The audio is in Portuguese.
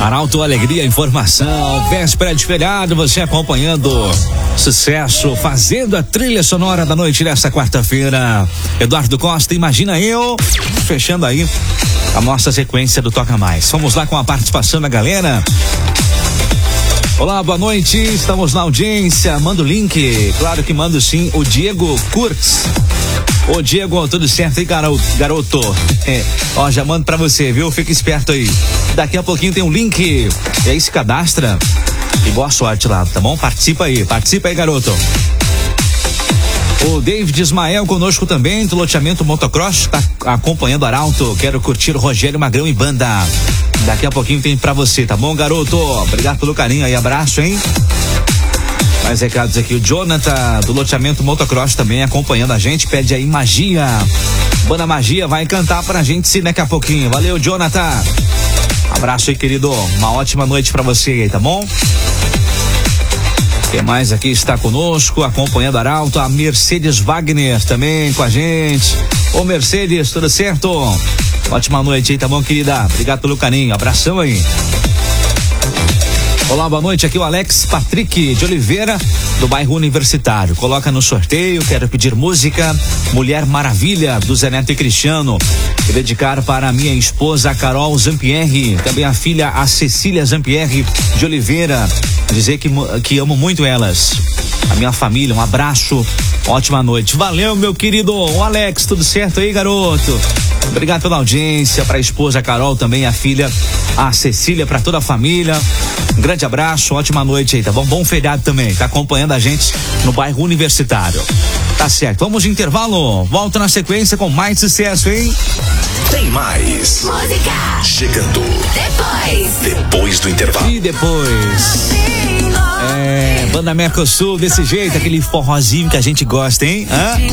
Arauto, alegria, informação, véspera de feriado, você acompanhando sucesso, fazendo a trilha sonora da noite desta quarta-feira. Eduardo Costa, Imagina Eu, fechando aí a nossa sequência do Toca Mais. Vamos lá com a participação da galera. Olá, boa noite, estamos na audiência, manda o link, claro que mando sim, o Diego Kurtz. Ô Diego, tudo certo aí, garoto? Ó, já mando pra você, viu? Fica esperto aí. Daqui a pouquinho tem um link. E aí se cadastra e boa sorte lá, tá bom? Participa aí, garoto. O David Ismael conosco também, do loteamento Motocross, tá acompanhando o Arauto. Quero curtir o Rogério Magrão e banda. Daqui a pouquinho tem pra você, tá bom, garoto? Obrigado pelo carinho aí, abraço, hein? Mais recados aqui, o Jonathan do loteamento Motocross também acompanhando a gente, pede aí Magia. Banda Magia vai cantar pra gente sim daqui a pouquinho. Valeu, Jonathan. Abraço aí, querido. Uma ótima noite pra você aí, tá bom? Quem mais aqui está conosco, acompanhando o Arauto? A Mercedes Wagner também com a gente. Ô Mercedes, tudo certo? Ótima noite aí, tá bom, querida? Obrigado pelo carinho, abração aí. Olá, boa noite, aqui o Alex Patrick de Oliveira, do bairro Universitário. Coloca no sorteio, quero pedir música Mulher Maravilha, do Zé Neto e Cristiano, e dedicar para a minha esposa Carol Zampierre, também a filha a Cecília Zampierre de Oliveira, dizer que amo muito elas, a minha família, um abraço, ótima noite. Valeu, meu querido o Alex, tudo certo aí, garoto? Obrigado pela audiência, para a esposa Carol também, a filha a Cecília, para toda a família. Um grande abraço, ótima noite aí, tá bom? Bom feriado também, tá acompanhando a gente no bairro Universitário. Tá certo, vamos de intervalo, volta na sequência com mais sucesso, hein? Tem mais música chegando depois do intervalo. E depois Banda Mercosul desse jeito, aquele forrozinho que a gente gosta, hein? Hã?